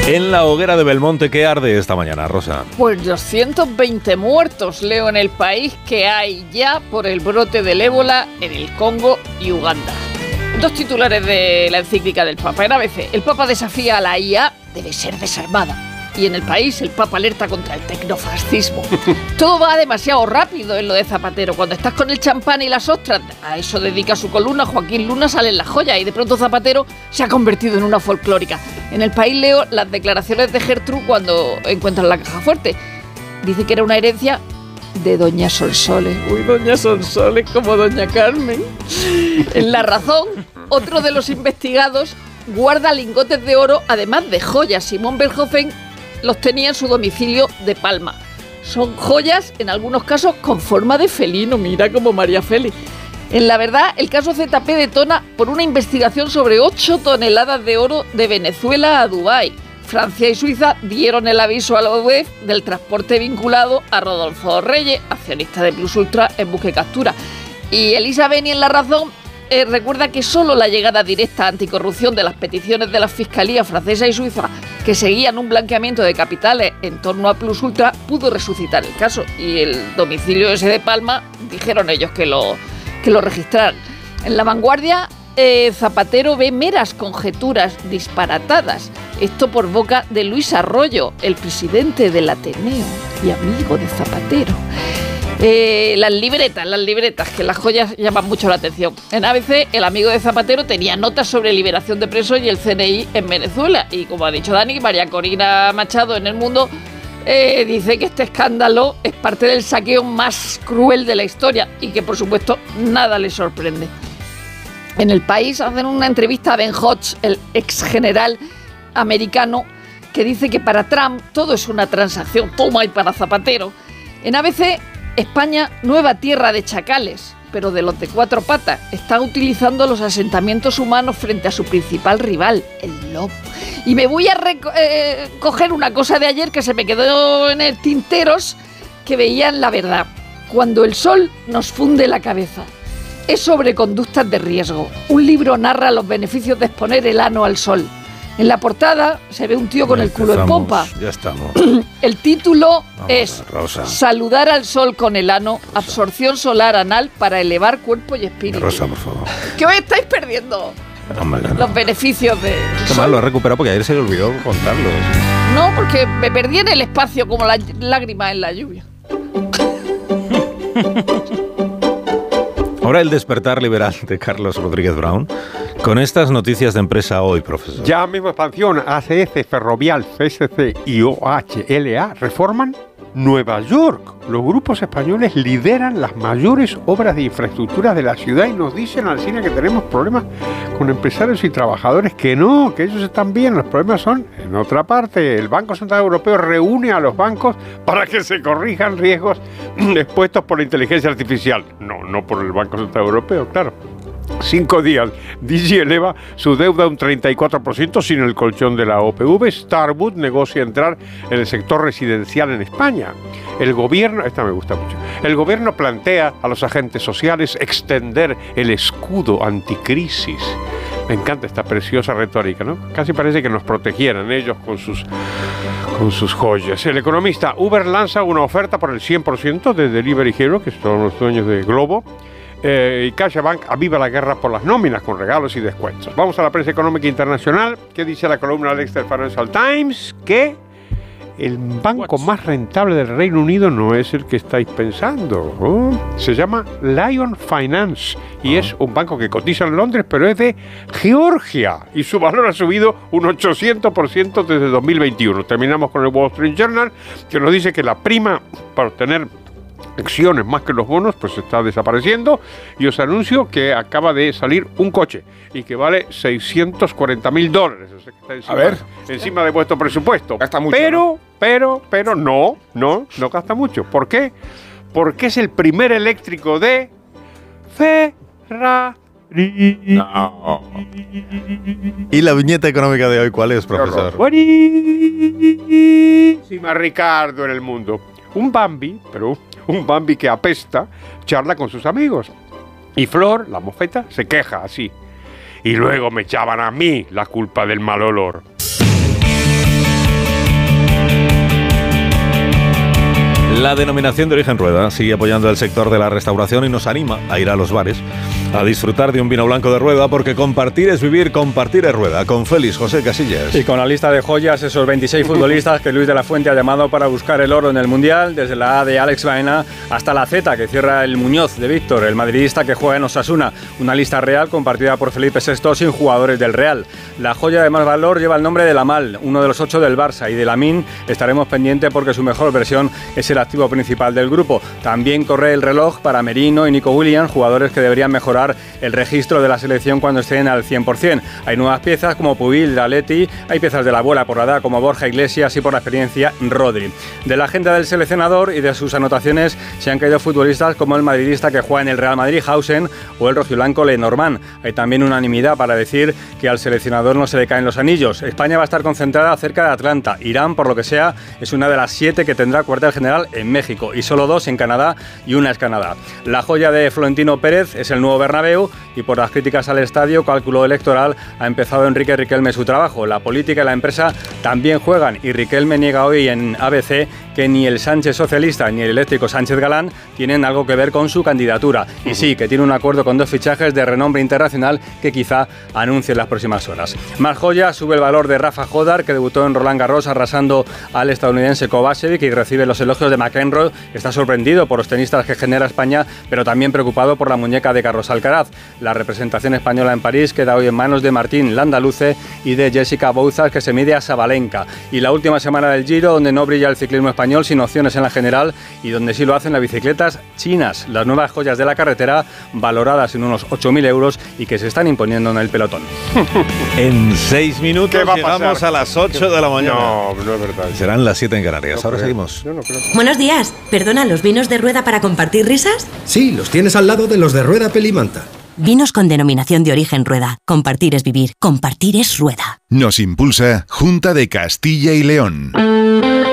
En la hoguera de Belmonte, ¿qué arde esta mañana, Rosa? Pues 220 muertos, leo en el país, que hay ya por el brote del ébola en el Congo y Uganda. Dos titulares de la encíclica del Papa. En ABC, el Papa desafía a la IA, debe ser desarmada. Y en el país, el Papa alerta contra el tecnofascismo. Todo va demasiado rápido en lo de Zapatero. Cuando estás con el champán y las ostras, a eso dedica su columna, Joaquín Luna sale en la joya y de pronto Zapatero se ha convertido en una folclórica. En el país leo las declaraciones de Gertrude cuando encuentran la caja fuerte. Dice que era una herencia de doña Sonsoles. Uy, doña Sonsoles como doña Carmen. En La Razón, otro de los investigados guarda lingotes de oro, además de joyas. Simón Belhofen los tenía en su domicilio de Palma. Son joyas, en algunos casos, con forma de felino, mira como María Félix. En La Verdad, el caso ZP detona por una investigación sobre 8 toneladas de oro de Venezuela a Dubái. Francia y Suiza dieron el aviso a la UEF del transporte vinculado a Rodolfo Reyes, accionista de Plus Ultra en busca y captura. Y Elisa Beni en La Razón recuerda que solo la llegada directa a anticorrupción de las peticiones de las fiscalías francesa y suiza que seguían un blanqueamiento de capitales en torno a Plus Ultra pudo resucitar el caso. Y el domicilio ese de Palma dijeron ellos que lo registraran. En La Vanguardia, Zapatero ve meras conjeturas disparatadas. Esto por boca de Luis Arroyo, el presidente del Ateneo y amigo de Zapatero. Las libretas, que las joyas llaman mucho la atención. En ABC, el amigo de Zapatero tenía notas sobre liberación de presos y el CNI en Venezuela. Y como ha dicho Dani, María Corina Machado en El Mundo dice que este escándalo es parte del saqueo más cruel de la historia y que, por supuesto, nada le sorprende. En El País hacen una entrevista a Ben Hodge, el ex general americano, que dice que para Trump todo es una transacción, toma, y para Zapatero. En ABC, España, nueva tierra de chacales, pero de los de 4 patas, está utilizando los asentamientos humanos frente a su principal rival, el lobo. Y me voy a coger una cosa de ayer que se me quedó en el tinteros, que veía en La Verdad. Cuando el sol nos funde la cabeza. Es sobre conductas de riesgo. Un libro narra los beneficios de exponer el ano al sol. En la portada se ve un tío con el culo en pompa. Ya estamos. El título es Rosa. Saludar al sol con el ano, absorción solar anal para elevar cuerpo y espíritu. Rosa, por favor. ¿Qué os estáis perdiendo? Hombre, no. Los beneficios de... Qué mal, lo he recuperado porque ayer se le olvidó contarlos. No, porque me perdí en el espacio como las lágrimas en la lluvia. Ahora el despertar liberal de Carlos Rodríguez Brown. Con estas noticias de empresa hoy, profesor. Ya mismo expansión, ACS, Ferrovial, CSC y OHLA reforman Nueva York. Los grupos españoles lideran las mayores obras de infraestructura de la ciudad y nos dicen al cine que tenemos problemas con empresarios y trabajadores, que no, que ellos están bien, los problemas son en otra parte. El Banco Central Europeo reúne a los bancos para que se corrijan riesgos expuestos por la inteligencia artificial. No por el Banco Central Europeo, claro. 5 días. Digi eleva su deuda un 34% sin el colchón de la OPV. Starwood negocia entrar en el sector residencial en España. El gobierno, esta me gusta mucho, el gobierno plantea a los agentes sociales extender el escudo anticrisis. Me encanta esta preciosa retórica, ¿no? Casi parece que nos protegieran ellos con sus joyas. El economista, Uber lanza una oferta por el 100% de Delivery Hero, que son los dueños de Globo. Y CaixaBank aviva la guerra por las nóminas con regalos y descuentos. Vamos a la prensa económica internacional. ¿Qué dice la columna Alex del Financial Times? Que el banco más rentable del Reino Unido no es el que estáis pensando. Se llama Lion Finance y es un banco que cotiza en Londres, pero es de Georgia y su valor ha subido un 800% desde 2021. Terminamos con el Wall Street Journal, que nos dice que la prima para obtener acciones más que los bonos pues está desapareciendo, y os anuncio que acaba de salir un coche y que vale $640,000. O sea que está encima de vuestro presupuesto. Gasta mucho, pero no gasta mucho. ¿Por qué? Porque es el primer eléctrico de Ferrari. No. ¿Y la viñeta económica de hoy cuál es, profesor? Buenísima, Ricardo, en el mundo. Un Bambi que apesta, charla con sus amigos. Y Flor, la mofeta, se queja así. Y luego me echaban a mí la culpa del mal olor. La denominación de origen Rueda sigue apoyando el sector de la restauración y nos anima a ir a los bares a disfrutar de un vino blanco de Rueda, porque compartir es vivir, compartir es Rueda. Con Félix José Casillas. Y con la lista de joyas, esos 26 futbolistas que Luis de la Fuente ha llamado para buscar el oro en el Mundial, desde la A de Alex Baena hasta la Z que cierra el Muñoz de Víctor, el madridista que juega en Osasuna. Una lista real compartida por Felipe VI sin jugadores del Real. La joya de más valor lleva el nombre de Lamal, uno de los 8 del Barça, y de Lamine estaremos pendientes porque su mejor versión es el activo principal del grupo. También corre el reloj para Merino y Nico Williams, jugadores que deberían mejorar el registro de la selección cuando estén al 100%. Hay nuevas piezas como Pubil, Daletti, hay piezas de la abuela por la edad como Borja Iglesias y por la experiencia Rodri. De la agenda del seleccionador y de sus anotaciones se han caído futbolistas como el madridista que juega en el Real Madrid, Hausen, o el rojiblanco Lenormand. Hay también unanimidad para decir que al seleccionador no se le caen los anillos. España va a estar concentrada cerca de Atlanta. Irán, por lo que sea, es una de las 7 que tendrá cuartel general en México y solo 2 en Canadá y una es Canadá. La joya de Florentino Pérez es el nuevo Bernabéu y por las críticas al estadio, cálculo electoral, ha empezado Enrique Riquelme su trabajo. La política y la empresa también juegan y Riquelme niega hoy en ABC que ni el Sánchez socialista ni el eléctrico Sánchez Galán tienen algo que ver con su candidatura. Y sí, que tiene un acuerdo con 2 fichajes de renombre internacional que quizá anuncie en las próximas horas. Más joya, sube el valor de Rafa Jodar, que debutó en Roland Garros arrasando al estadounidense Kovacevic y recibe los elogios de McEnroe. Está sorprendido por los tenistas que genera España, pero también preocupado por la muñeca de Carlos Alcaraz. La representación española en París queda hoy en manos de Martín Landaluce y de Jessica Bouzas, que se mide a Sabalenka. Y la última semana del Giro, donde no brilla el ciclismo español sin opciones en la general y donde sí lo hacen las bicicletas chinas, las nuevas joyas de la carretera, valoradas en unos 8.000 euros y que se están imponiendo en el pelotón. En 6 minutos llegamos a las 8 de la mañana. No es verdad. Serán las 7 en Canarias. Ahora seguimos. Yo no creo. Buenos días. ¿Perdona, los vinos de Rueda para compartir risas? Sí, los tienes al lado de los de Rueda Pelimanta. Vinos con denominación de origen Rueda. Compartir es vivir. Compartir es Rueda. Nos impulsa Junta de Castilla y León.